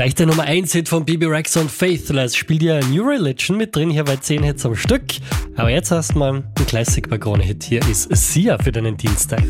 Gleich der Nummer 1 Hit von Bebe Rexha und Faithless spielt ja New Religion mit drin, hier bei 10 Hits am Stück. Aber jetzt erstmal ein Classic bei Krone Hit. Hier ist Sia für deinen Dienstag.